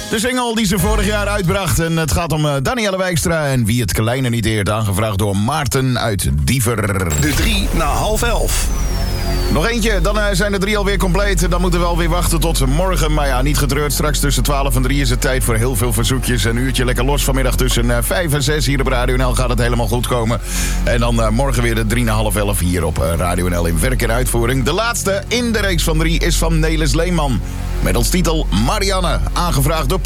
De single die ze vorig jaar uitbracht. En het gaat om Danielle Wijkstra en Wie het Kleine niet eert. Aangevraagd door Maarten uit Diever. De 3 na 10:30. Nog eentje, dan zijn de 3 alweer compleet. Dan moeten we alweer wachten tot morgen. Maar ja, niet getreurd. Straks tussen 12 en 3 is het tijd voor heel veel verzoekjes. Een uurtje lekker los vanmiddag tussen 5 en 6 hier op Radio NL gaat het helemaal goed komen. En dan morgen weer de 3 na 10:30 hier op Radio NL in werk en uitvoering. De laatste in de reeks van 3 is van Nelis Leeman. Met als titel Marianne, aangevraagd door